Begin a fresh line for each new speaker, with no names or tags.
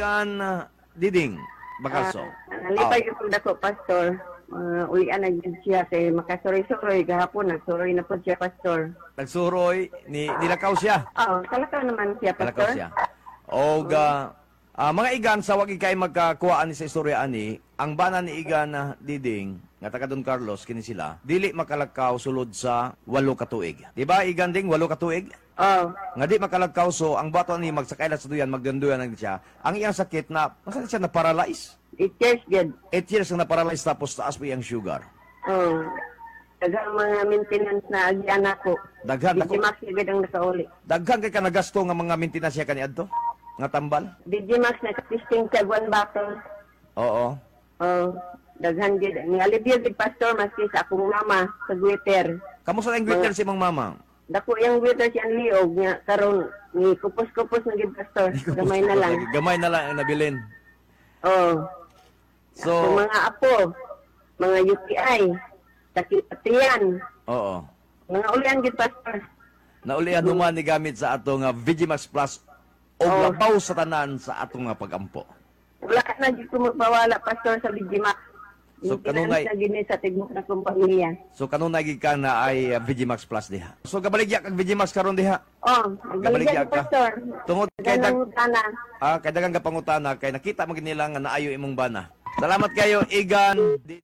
Igan Diding Bacalso.
Nalipay ko dako, Pastor. Ulian na yun siya kay makasuroy-suroy. Gahapon, nagsuroy na po siya, Pastor.
Nagsuroy, nilakaw siya.
Talakaw naman siya,
Nilakaw
Pastor.
siya. O, mga igan, sa wag ikay magkakuhaan ni sa istorya ani, ang bana ni Igan Diding, nga taga Don Carlos, kini sila, dili makalakaw sulod sa 8 ka tuig. Diba, Igan Ding, 8 ka tuig? Nga di makalakaw, so ang bato ni magsakailat sa duyan, magdanduyan na siya. Ang iyang sakit na, masan siya na-paralyze?
8 years, good.
8 years na na-paralyze tapos taas po yung sugar.
Daghang mga maintenance na agyan ako.
Daghan ako.
Digimax agad ang nakauli.
Daghan kay ka nagasto nga mga maintenance siya kaniadto? Nga tambal?
Digimax na testing sa one bottle.
Oo.
Daghan gid. Ni alibyo gid, Pastor, maski sa akong mama sa Twitter.
Kamusta ang greeter si Mang Mama?
Dako yung Twitter siya liog niya karon ni kupos-kupos na gid, Pastor. Gamay na lang.
Gamay na lang ang nabilin.
So, mga apo, mga UTI, sakit patiyan,
Oo.
mga ulian gid, Pastor.
Naulian human ni gamit sa atong Vigimax Plus o labaw sa tanan sa atong pagampo.
Wala na gid ko magpawala, Pastor, sa Digimax.
So, kanunay-
na gini sa tigmok na kong pamilya.
So kanunay gid ka na ay Vigimax Plus diha. So kabaligya kag Vigimax karon diha.
Nagbaligyan
ka.
Pastor.
Tungod kay
Nangutana.
kay dagang kapangutana kay nakita mo gid nila nga naayo imong bana. Salamat kayo Igan.